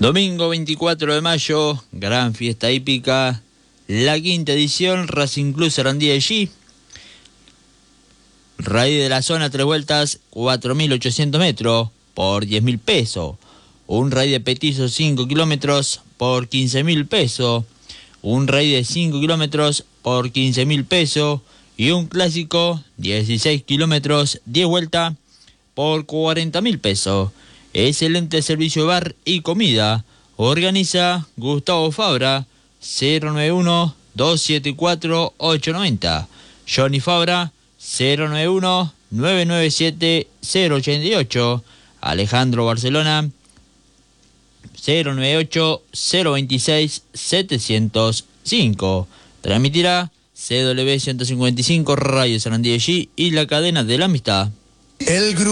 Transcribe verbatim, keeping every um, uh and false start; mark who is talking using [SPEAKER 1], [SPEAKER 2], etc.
[SPEAKER 1] Domingo veinticuatro de mayo, gran fiesta hípica, la quinta edición, Racing Club Sarandí de G. Raíz de la zona, tres vueltas, cuatro mil ochocientos metros por diez mil pesos. Un raíz de petizo, cinco kilómetros por quince mil pesos. Un raíz de cinco kilómetros por quince mil pesos. Y un clásico, dieciséis kilómetros, diez vueltas por cuarenta mil pesos. Excelente servicio de bar y comida. Organiza Gustavo Fabra, cero nueve uno, dos siete cuatro, ocho nueve cero. Johnny Fabra, cero nueve uno, nueve nueve siete, cero ocho ocho. Alejandro Barcelona, cero nueve ocho, cero veintiséis, setecientos cinco. Transmitirá C W ciento cincuenta y cinco Radio Sarandí de G y la cadena de la amistad.
[SPEAKER 2] El grupo